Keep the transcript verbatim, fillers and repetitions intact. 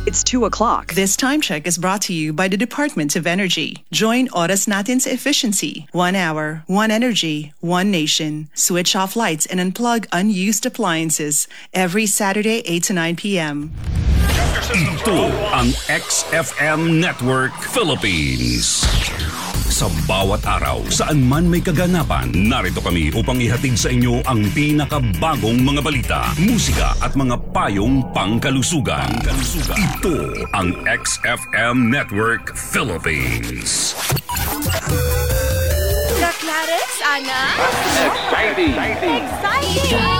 It's two o'clock. This time check is brought to you by the Department of Energy. Join Oras Natin's efficiency. One hour, one energy, one nation. Switch off lights and unplug unused appliances every Saturday, eight to nine p.m. Ito ang X F M Network Philippines. Sa bawat araw, saan man may kaganapan, narito kami upang ihatid sa inyo ang pinakabagong mga balita, musika at mga payong pangkalusugan. pangkalusugan. Ito ang X F M Network Philippines. Ka Clarence, Ana? Exciting! Exciting!